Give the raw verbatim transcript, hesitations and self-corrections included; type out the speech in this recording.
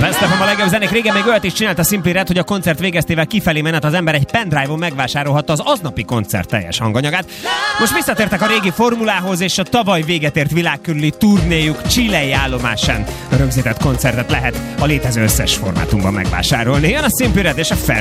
Best of a legjobb zenék. Régen még olyat is csinált a Simply Red, hogy a koncert végeztével kifelé menet az ember egy pendrive-on megvásárolhatta az aznapi koncert teljes hanganyagát. Most visszatértek a régi formulához, és a tavaly véget ért világkörüli turnéjuk chilei állomásán rögzített koncertet lehet a létező összes formátumban megvásárolni. Jön a Simply Red és a Fair